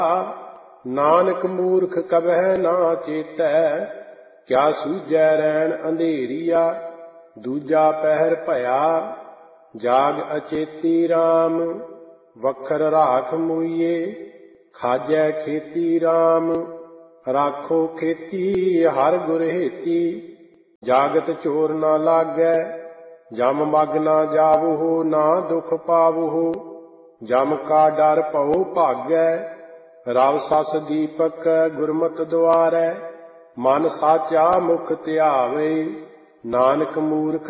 ਨਾਨਕ ਮੂਰਖ ਕਬਹਿ ਨਾ ਚੇਤੈ, ਕਿਆ ਸੂਝੈ ਰੈਣ ਅੰਧੇਰੀਆ। ਦੂਜਾ ਪਹਿਰ ਭਇਆ ਜਾਗ ਅਚੇਤੀ ਰਾਮ, ਵਖਰ ਰਾਖ ਮੁਈਏ ਖਾਜੈ ਖੇਤੀ ਰਾਮ। ਰਾਖੋ ਖੇਤੀ ਹਰ ਗੁਰ ਹੇਤੀ, ਜਾਗਤ ਚੋਰ ਨਾ ਲਾਗੈ। ਜਮ ਮਗ ਨਾ ਜਾਵਹੁ ਨਾ ਦੁਖ ਪਾਵਹੁ, ਜਮ ਕਾ ਡਰ ਭਉ ਭਾਗੈ। ਰਵ ਸਸ ਦੀਪਕ ਗੁਰਮਤਿ ਦੁਆਰੈ, ਮਨ ਸਾਚਾ ਮੁਖ ਧਿਆਵੇ। ਨਾਨਕ ਮੂਰਖ